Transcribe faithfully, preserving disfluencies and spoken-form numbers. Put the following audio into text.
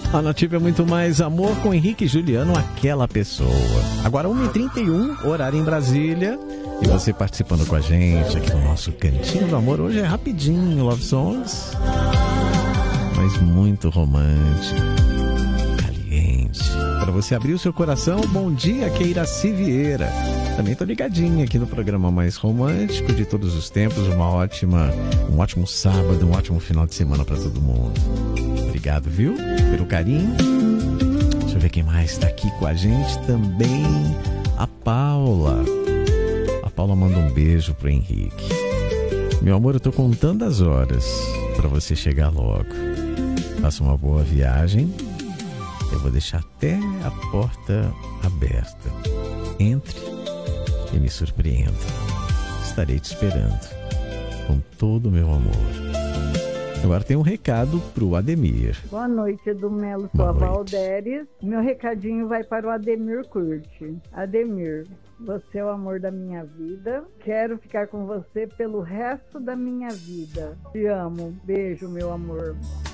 A Nativa é muito mais amor com Henrique e Juliano, aquela pessoa. Agora uma e trinta e um, horário em Brasília. E você participando com a gente aqui no nosso Cantinho do Amor. Hoje é rapidinho, Love Songs, mas muito romântico, caliente. Para você abrir o seu coração, bom dia, Keiraci Vieira. Também tô ligadinha aqui no programa mais romântico de todos os tempos. Uma ótima, um ótimo sábado, um ótimo final de semana para todo mundo. Obrigado, viu? Pelo carinho. Deixa eu ver quem mais está aqui com a gente também. A Paula. A Paula manda um beijo pro Henrique. Meu amor, eu tô contando as horas para você chegar logo. Faça uma boa viagem. Eu vou deixar até a porta aberta. Entre e me surpreenda. Estarei te esperando com todo o meu amor. Agora tem um recado pro Ademir. Boa noite, Edu Melo, sou a Valdéres. Meu recadinho vai para o Ademir Curti. Ademir, você é o amor da minha vida. Quero ficar com você pelo resto da minha vida. Te amo. Beijo, meu amor.